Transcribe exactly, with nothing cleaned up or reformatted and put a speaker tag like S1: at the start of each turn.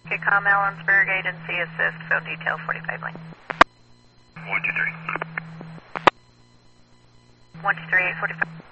S1: Okay, com Ellensburg Agency Assist, field detail forty-five lane.
S2: One, two, three.
S1: One, two, three, eight, forty-five.